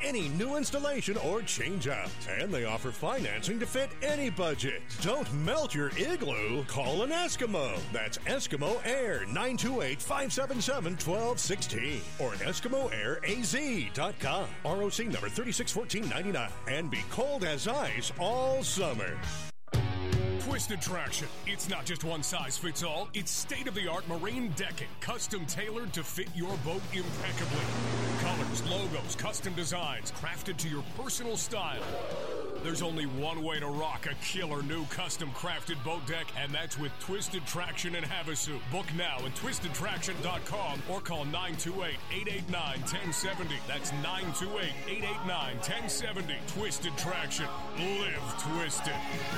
any new installation or change out. And they offer financing to fit any budget. Don't melt your igloo. Call an Eskimo. That's Eskimo Air, 928-577-1216 or EskimoAirAZ.com. ROC number 361499. And be cold as ice all summer. Twisted Traction. It's not just one size fits all. It's state-of-the-art marine decking, custom tailored to fit your boat impeccably. Colors, logos, custom designs, crafted to your personal style. There's only one way to rock a killer new custom crafted boat deck, and that's with Twisted Traction in Havasu. Book now at twistedtraction.com or call 928-889-1070. That's 928-889-1070. Twisted Traction. Live twisted.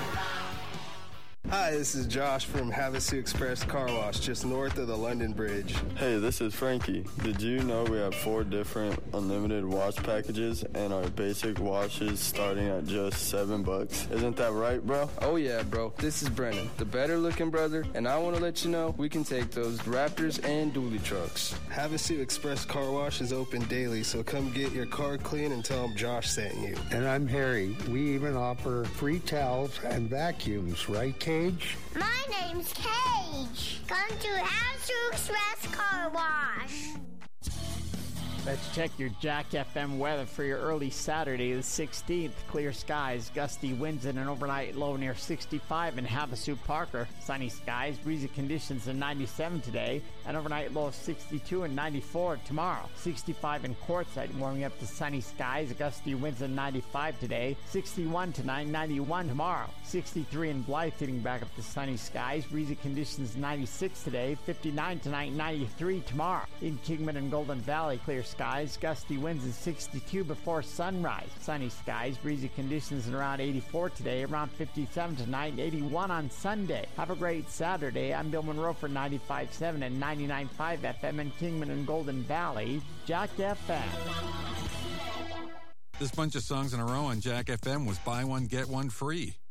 Hi, this is Josh from Havasu Express Car Wash, just north of the London Bridge. Hey, this is Frankie. Did you know we have 4 different unlimited wash packages and our basic washes starting at just $7? Isn't that right, bro? Oh yeah, bro. This is Brennan, the better looking brother, and I want to let you know we can take those Raptors and dually trucks. Havasu Express Car Wash is open daily, so come get your car clean and tell them Josh sent you. And I'm Harry. We even offer free towels and vacuums, right, Kate? My name's Cage. Come to Havasu Express Car Wash. Let's check your Jack FM weather for your early Saturday, the 16th. Clear skies, gusty winds, and an overnight low near 65 in Havasu Parker. Sunny skies, breezy conditions in 97 today, an overnight low of 62 and 94 tomorrow. 65 in Quartzsite, warming up to sunny skies, gusty winds in 95 today. 61 tonight, 91 tomorrow. 63 in Blythe, hitting back up to sunny skies, breezy conditions 96 today. 59 tonight, 93 tomorrow. In Kingman and Golden Valley, clear skies, gusty winds in 62 before sunrise. Sunny skies, breezy conditions in around 84 today, around 57 tonight, and 81 on Sunday. Have a great Saturday. I'm Bill Monroe for 95.7 and 99.5 FM in Kingman and Golden Valley. Jack FM. This bunch of songs in a row on Jack FM was buy one, get one free.